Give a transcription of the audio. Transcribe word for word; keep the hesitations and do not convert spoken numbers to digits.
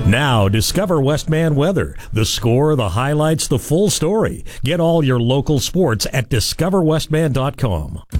Now, discover Westman Weather. The score, the highlights, the full story. Get all your local sports at discover westman dot com.